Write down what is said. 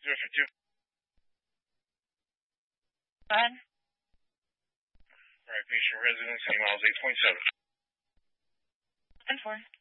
052. Go ahead. All right, patient residence, miles 8.7. 10-4.